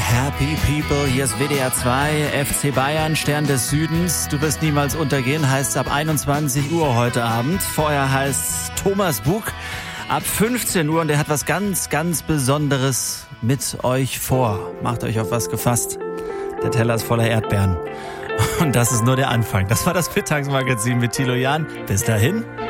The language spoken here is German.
Happy People, hier ist WDR 2, FC Bayern, Stern des Südens. Du wirst niemals untergehen, heißt ab 21 Uhr heute Abend. Vorher heißt Thomas Bug ab 15 Uhr und der hat was ganz, ganz Besonderes mit euch vor. Macht euch auf was gefasst. Der Teller ist voller Erdbeeren. Und das ist nur der Anfang. Das war das Mittagsmagazin mit Thilo Jahn. Bis dahin.